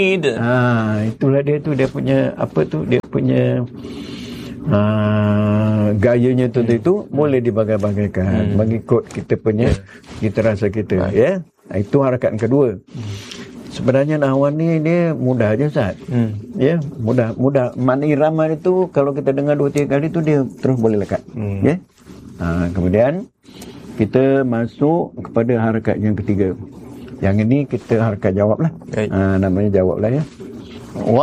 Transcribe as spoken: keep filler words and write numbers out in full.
Ha, itulah dia tu, dia punya apa tu, dia punya uh, gayanya tu hmm. itu boleh dibagai-bagaikan hmm. mengikut kita punya yeah. kita rasa kita right. ya. Itu harakat yang kedua. Hmm. Sebenarnya nahwan ni dia mudah aja Ustaz. Hmm. Ya, mudah mudah. Mana irama itu kalau kita dengar dua tiga kali tu dia terus boleh lekat. Hmm. Ya. Ha, kemudian kita masuk kepada harakat yang ketiga. Yang ini kita harakat jawab lah. Right. Ha, namanya jawab lah ya.